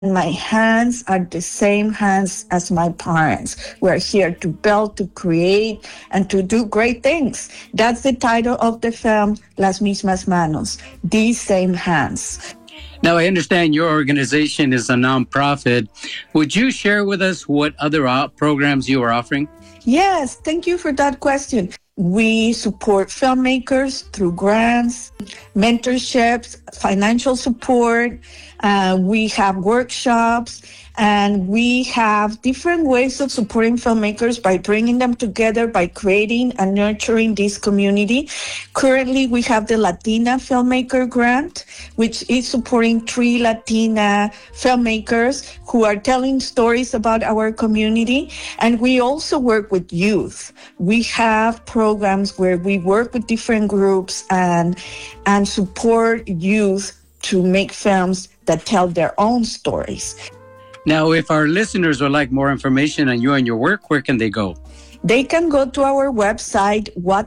My hands are the same hands as my parents. We're here to build, to create, and to do great things. That's the title of the film, Las Mismas Manos, These Same Hands. Now, I understand your organization is a nonprofit. Would you share with us what other programs you are offering? Yes, thank you for that question. We support filmmakers through grants, mentorships, financial support. We have workshops, and we have different ways of supporting filmmakers by bringing them together, by creating and nurturing this community. Currently, we have the Latina Filmmaker Grant, which is supporting 3 Latina filmmakers who are telling stories about our community. And we also work with youth. We have programs where we work with different groups and support youth to make films that tell their own stories. Now, if our listeners would like more information on you and your work, where can they go? They can go to our website,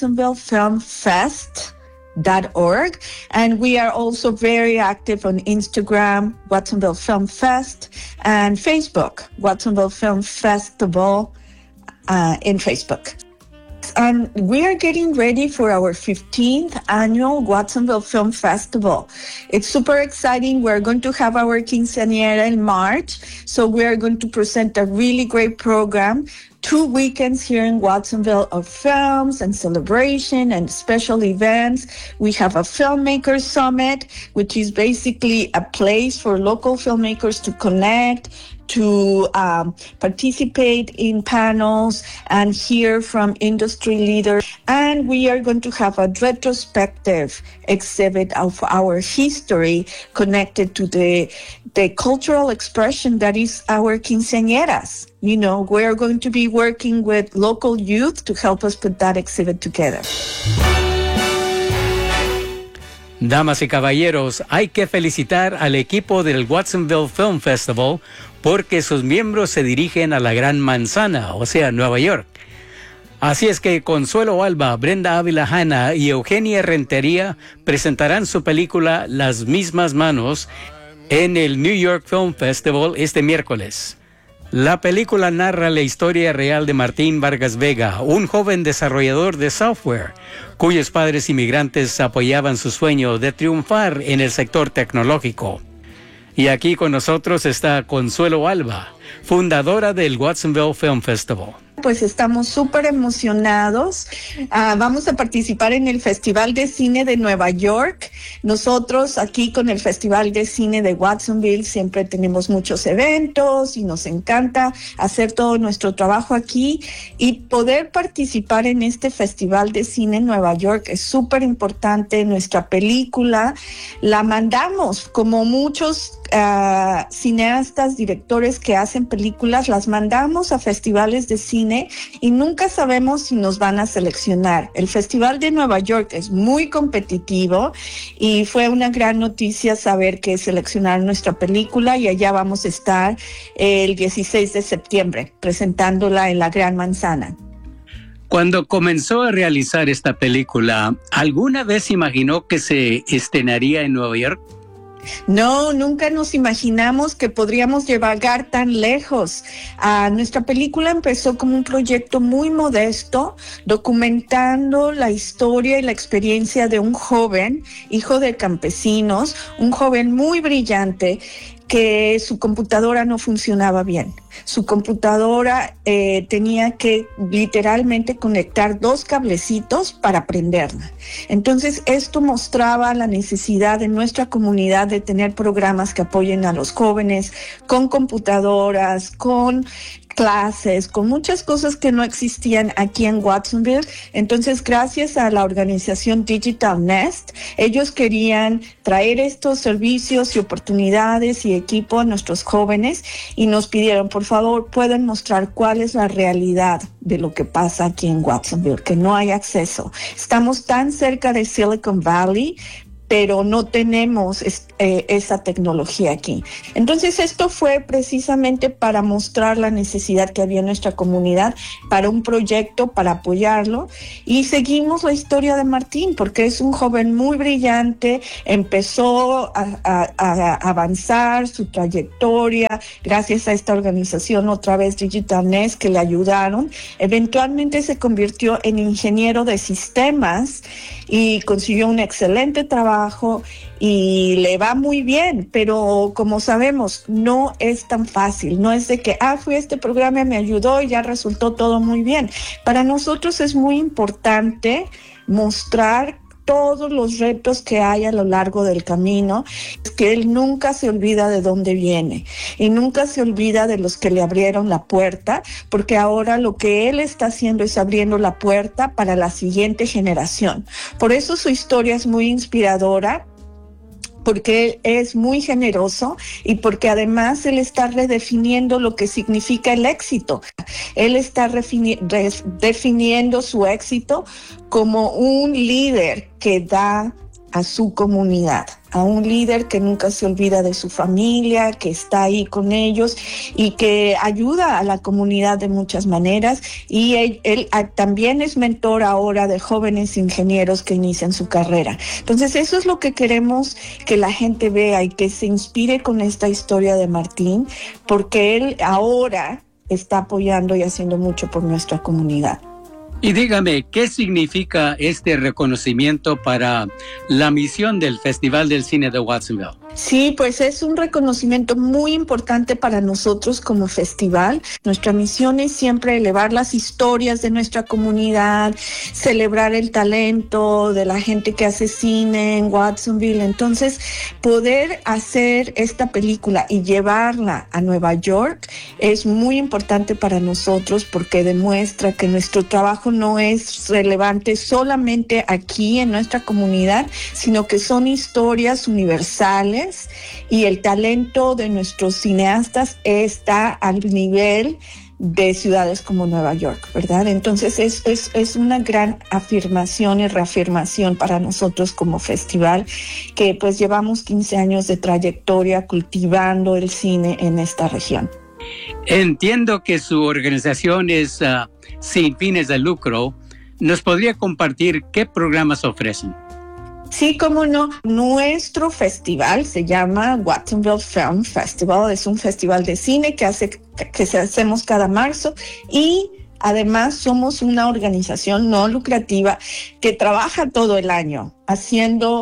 WatsonvilleFilmFest.org. And we are also very active on Instagram, Watsonville Film Fest, and Facebook, Watsonville Film Festival in Facebook. And we are getting ready for our 15th annual Watsonville Film Festival. It's super exciting. We're going to have our quinceañera in March. So we are going to present a really great program. 2 weekends here in Watsonville of films and celebration and special events. We have a filmmaker summit, which is basically a place for local filmmakers to connect, to participate in panels and hear from industry leaders. And we are going to have a retrospective exhibit of our history connected to the cultural expression that is our quinceañeras. You know, we're going to be working with local youth to help us put that exhibit together. Damas y caballeros, hay que felicitar al equipo del Watsonville Film Festival porque sus miembros se dirigen a la Gran Manzana, o sea, Nueva York. Así es que Consuelo Alba, Brenda Ávila Hanna y Eugenia Rentería presentarán su película Las Mismas Manos en el New York Film Festival este miércoles. La película narra la historia real de Martín Vargas Vega, un joven desarrollador de software, cuyos padres inmigrantes apoyaban su sueño de triunfar en el sector tecnológico. Y aquí con nosotros está Consuelo Alba, fundadora del Watsonville Film Festival. Pues estamos súper emocionados. Vamos a participar en el Festival de Cine de Nueva York. Nosotros aquí con el Festival de Cine de Watsonville siempre tenemos muchos eventos y nos encanta hacer todo nuestro trabajo aquí. Y poder participar en este Festival de Cine en Nueva York es súper importante. Nuestra película la mandamos, como muchos cineastas, directores que hacen películas, las mandamos a festivales de cine y nunca sabemos si nos van a seleccionar. El Festival de Nueva York es muy competitivo y fue una gran noticia saber que seleccionaron nuestra película y allá vamos a estar el 16 de septiembre presentándola en la Gran Manzana. Cuando comenzó a realizar esta película, ¿alguna vez imaginó que se estrenaría en Nueva York? No, nunca nos imaginamos que podríamos llegar tan lejos. Nuestra película empezó como un proyecto muy modesto, documentando la historia y la experiencia de un joven, hijo de campesinos, un joven muy brillante, que su computadora no funcionaba bien. Su computadora tenía que literalmente conectar 2 cablecitos para prenderla. Entonces esto mostraba la necesidad de nuestra comunidad de tener programas que apoyen a los jóvenes con computadoras, con clases, con muchas cosas que no existían aquí en Watsonville. Entonces, gracias a la organización Digital Nest, ellos querían traer estos servicios y oportunidades y equipo a nuestros jóvenes y nos pidieron, por favor, pueden mostrar cuál es la realidad de lo que pasa aquí en Watsonville, que no hay acceso. Estamos tan cerca de Silicon Valley, pero no tenemos esa tecnología aquí. Entonces esto fue precisamente para mostrar la necesidad que había en nuestra comunidad para un proyecto, para apoyarlo, y seguimos la historia de Martín porque es un joven muy brillante, empezó a avanzar su trayectoria gracias a esta organización, otra vez Digital Nest, que le ayudaron. Eventualmente se convirtió en ingeniero de sistemas y consiguió un excelente trabajo y le va muy bien, pero como sabemos, no es tan fácil, no es de que, fui a este programa, me ayudó y ya resultó todo muy bien. Para nosotros es muy importante mostrar todos los retos que hay a lo largo del camino, es que él nunca se olvida de dónde viene y nunca se olvida de los que le abrieron la puerta, porque ahora lo que él está haciendo es abriendo la puerta para la siguiente generación. Por eso su historia es muy inspiradora, porque él es muy generoso y porque además él está redefiniendo lo que significa el éxito. Él está definiendo su éxito como un líder que da a su comunidad, a un líder que nunca se olvida de su familia, que está ahí con ellos y que ayuda a la comunidad de muchas maneras. Y él también es mentor ahora de jóvenes ingenieros que inician su carrera. Entonces eso es lo que queremos que la gente vea y que se inspire con esta historia de Martín, porque él ahora está apoyando y haciendo mucho por nuestra comunidad. Y dígame, ¿qué significa este reconocimiento para la misión del Festival del Cine de Watsonville? Sí, pues es un reconocimiento muy importante para nosotros como festival. Nuestra misión es siempre elevar las historias de nuestra comunidad, celebrar el talento de la gente que hace cine en Watsonville. Entonces, poder hacer esta película y llevarla a Nueva York es muy importante para nosotros porque demuestra que nuestro trabajo no es relevante solamente aquí en nuestra comunidad, sino que son historias universales y el talento de nuestros cineastas está al nivel de ciudades como Nueva York, ¿verdad? Entonces es una gran afirmación y reafirmación para nosotros como festival, que pues llevamos 15 años de trayectoria cultivando el cine en esta región. Entiendo que su organización es sin fines de lucro. ¿Nos podría compartir qué programas ofrecen? Sí, cómo no. Nuestro festival se llama Watsonville Film Festival. Es un festival de cine que hacemos cada marzo y además somos una organización no lucrativa que trabaja todo el año haciendo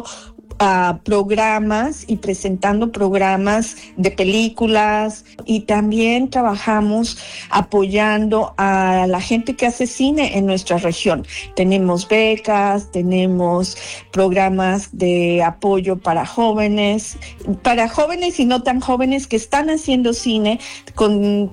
programas y presentando programas de películas, y también trabajamos apoyando a la gente que hace cine en nuestra región. Tenemos becas, tenemos programas de apoyo para jóvenes y no tan jóvenes que están haciendo cine, con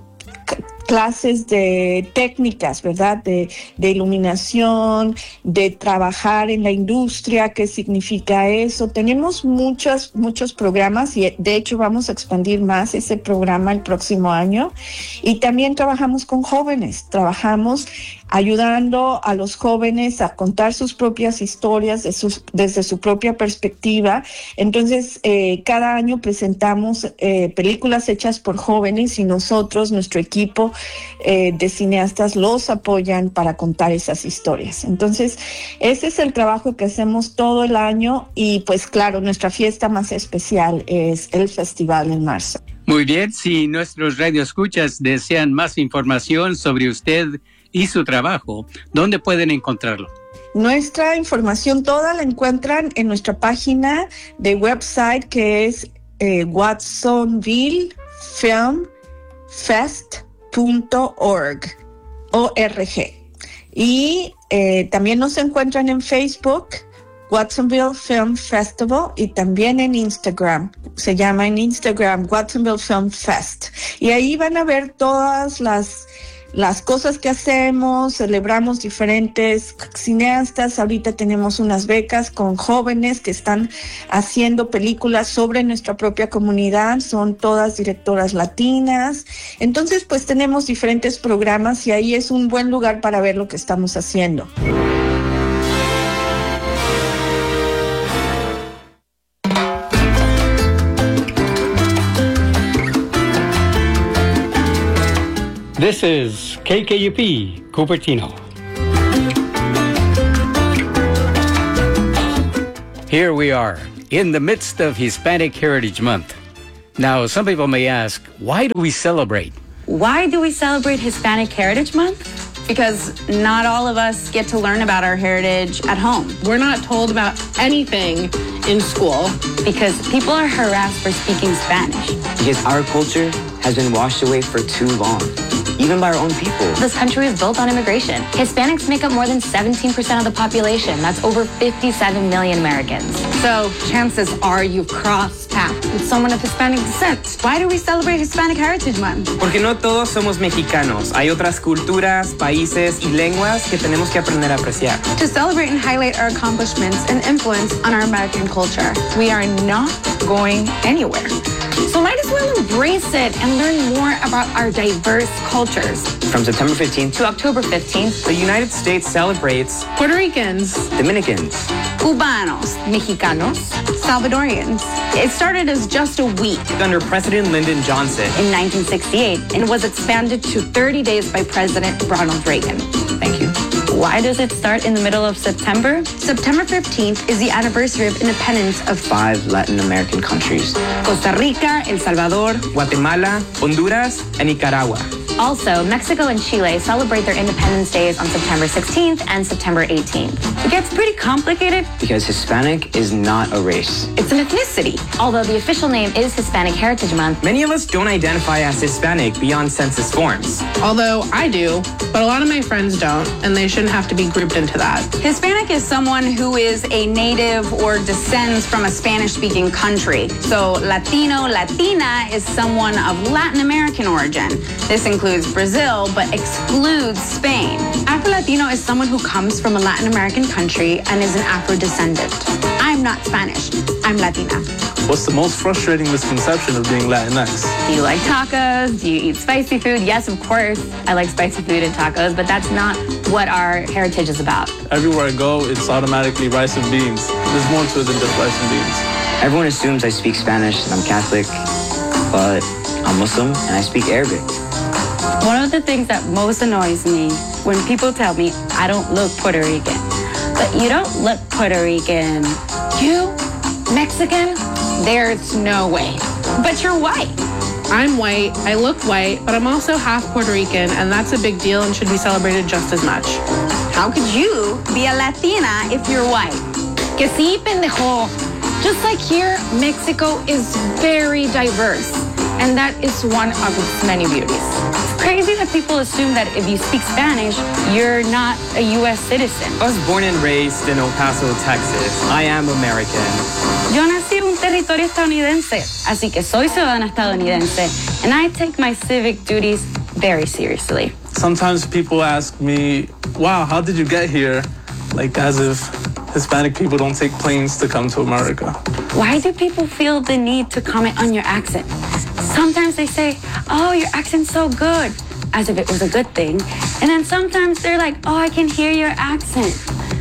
clases de técnicas, ¿verdad? De iluminación, de trabajar en la industria, qué significa eso. Tenemos muchos programas y de hecho vamos a expandir más ese programa el próximo año. Y también trabajamos con jóvenes, trabajamos ayudando a los jóvenes a contar sus propias historias desde su propia perspectiva. Entonces, cada año presentamos películas hechas por jóvenes y nosotros, nuestro equipo de cineastas, los apoyan para contar esas historias. Entonces, ese es el trabajo que hacemos todo el año y pues claro, nuestra fiesta más especial es el festival en marzo. Muy bien, si nuestros radioescuchas desean más información sobre usted y su trabajo, ¿dónde pueden encontrarlo? Nuestra información toda la encuentran en nuestra página de website, que es watsonvillefilmfest.org. Y también nos encuentran en Facebook, Watsonville Film Festival, y también en Instagram. Se llama en Instagram Watsonville Film Fest. Y ahí van a ver todas las cosas que hacemos. Celebramos diferentes cineastas. Ahorita tenemos unas becas con jóvenes que están haciendo películas sobre nuestra propia comunidad. Son todas directoras latinas. Entonces, pues tenemos diferentes programas y ahí es un buen lugar para ver lo que estamos haciendo. This is KKUP, Cupertino. Here we are, in the midst of Hispanic Heritage Month. Now, some people may ask, why do we celebrate? Why do we celebrate Hispanic Heritage Month? Because not all of us get to learn about our heritage at home. We're not told about anything in school. Because people are harassed for speaking Spanish. Because our culture has been washed away for too long, even by our own people. This country is built on immigration. Hispanics make up more than 17% of the population. That's over 57 million Americans. So chances are you've crossed paths with someone of Hispanic descent. Why do we celebrate Hispanic Heritage Month? Porque no todos somos mexicanos. Hay otras culturas, países y lenguas que tenemos que aprender a apreciar. To celebrate and highlight our accomplishments and influence on our American culture. We are not going anywhere. So might as well embrace it and learn more about our diverse cultures. From September 15th To October 15th, The United States celebrates Puerto Ricans, Dominicans, Cubanos, Mexicanos, Salvadorians. it started as just a week under President Lyndon Johnson. in 1968 and was expanded to 30 days by President Ronald Reagan. thank you. Why does it start in the middle of September? September 15th is the anniversary of independence of 5 Latin American countries. Costa Rica, El Salvador, Guatemala, Honduras, and Nicaragua. Also, Mexico and Chile celebrate their Independence Days on September 16th and September 18th. It gets pretty complicated. Because Hispanic is not a race. It's an ethnicity. Although the official name is Hispanic Heritage Month, Many of us don't identify as Hispanic beyond census forms. although I do, but a lot of my friends don't, and they shouldn't have to be grouped into that. Hispanic is someone who is a native or descends from a Spanish-speaking country. So Latino, Latina is someone of Latin American origin. This includes Brazil, but excludes Spain. Afro-Latino is someone who comes from a Latin American country and is an Afro-descendant. I'm not Spanish, I'm Latina. What's the most frustrating misconception of being Latinx? Do you like tacos? Do you eat spicy food? Yes, of course, I like spicy food and tacos, but that's not what our heritage is about. Everywhere I go, it's automatically rice and beans. There's more to it than just rice and beans. Everyone assumes I speak Spanish and I'm Catholic, but I'm Muslim and I speak Arabic. One of the things that most annoys me when people tell me I don't look Puerto Rican. But you don't look Puerto Rican. You? Mexican? There's no way. But you're white. I'm white, I look white, but I'm also half Puerto Rican, and that's a big deal and should be celebrated just as much. How could you be a Latina if you're white? Que sí, pendejo. Just like here, Mexico is very diverse, and that is one of its many beauties. It's crazy that people assume that if you speak Spanish, you're not a U.S. citizen. I was born and raised in El Paso, Texas. I am American. Yo nací en un territorio estadounidense, así que soy ciudadana estadounidense, and I take my civic duties very seriously. Sometimes people ask me, wow, how did you get here? Like as if Hispanic people don't take planes to come to America. Why do people feel the need to comment on your accent? Sometimes they say, oh, your accent's so good, as if it was a good thing. And then sometimes they're like, oh, I can hear your accent.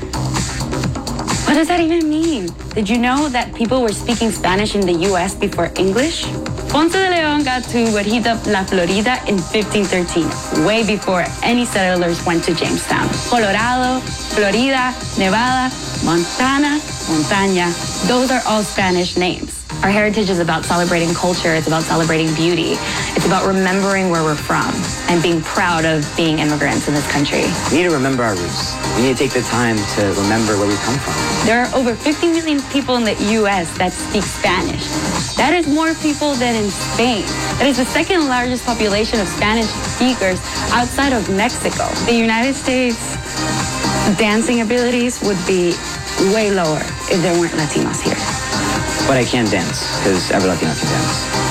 What does that even mean? Did you know that people were speaking Spanish in the U.S. before English? Ponce de Leon got to Guajira, La Florida in 1513, way before any settlers went to Jamestown. Colorado, Florida, Nevada, Montana, Montaña, those are all Spanish names. Our heritage is about celebrating culture, it's about celebrating beauty, it's about remembering where we're from and being proud of being immigrants in this country. We need to remember our roots. We need to take the time to remember where we come from. There are over 50 million people in the U.S. that speak Spanish. That is more people than in Spain. That is the second largest population of Spanish speakers outside of Mexico. The United States dancing abilities would be way lower if there weren't Latinos here. But I can dance, because every Latino can dance.